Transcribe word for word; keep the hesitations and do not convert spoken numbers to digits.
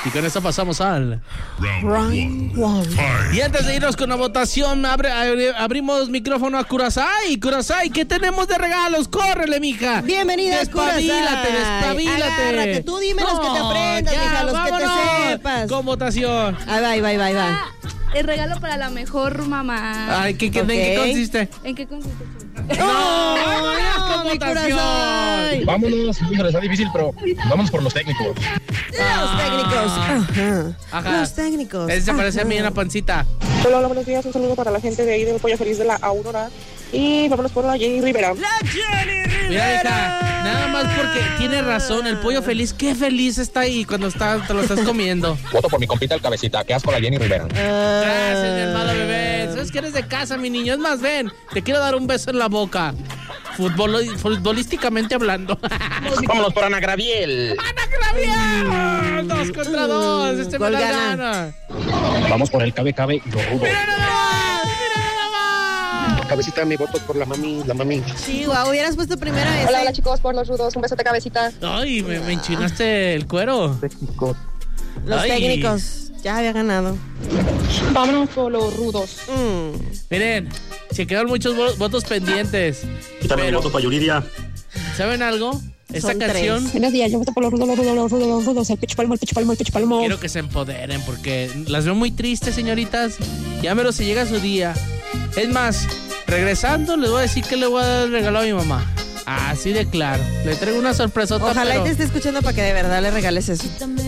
Y con eso pasamos al Round one. Y antes de irnos con la votación, abre, abre, abrimos micrófono a Curaçao. Curaçao, ¿qué tenemos de regalos? ¡Córrele, mija! Bienvenida, Despabilate, despabilate. Agárrate, tú dime los que te aprendas, ya, mija, los vámonos. que te sepas. Con votación. Ahí va, ahí va, ahí va, ahí va. Ah, el regalo para la mejor mamá. Ay, ¿qué, qué, Ok. ¿en qué consiste? ¿En qué consiste? ¡No! ¡Vámonos no, con mi votación! Curaçao. Vámonos, híjole, está difícil, pero vámonos por los técnicos. Los técnicos. Ajá. Ajá. Los técnicos. Ese se parece a mí en Ajá. la pancita. Hola, hola, buenos días. Un saludo para la gente de ahí del Pollo Feliz de la Aurora. Y vámonos por la Jenny Rivera. La Jenny Rivera. Mira, hija, nada más porque tiene razón, el pollo feliz, qué feliz está ahí cuando está, te lo estás comiendo. Voto por mi compita el cabecita, que asco la Jenny Rivera. Gracias, mi hermano bebé. Sabes que eres de casa, mi niño. Es más, ven, te quiero dar un beso en la boca. Futbol, futbolísticamente hablando. Vámonos por Ana Graviel. ¡Ana Clavier! Dos contra dos. Este me Gol la gana. gana. Vamos por el cabe cabe y los rudos. ¡Mira nada más! ¡Mira nada más! Cabecita, mi voto por la mami, la mami. Sí, guau, hubieras puesto primero ese. Hola, hola, chicos, por los rudos. Un besote, cabecita. Ay, me, me enchinaste el cuero. Técnicos. Los Ay. técnicos. Ya había ganado. Vámonos por los rudos. Mm. Miren, se quedaron muchos vo- votos pendientes. Quítame mi Pero, voto para Yuridia. ¿saben algo? Esta Son canción tres. Buenos días, yo voto por los rudos, los rudos, los rudos, los rudos. El pecho palmo, el pecho palmo, el pecho palmo. quiero que se empoderen porque las veo muy tristes, señoritas. Ya mero se llega su día. Es más, regresando les voy a decir que le voy a dar el regalo a mi mamá. Así de claro. Le traigo una sorpresota. Ojalá y pero... te esté escuchando para que de verdad le regales eso.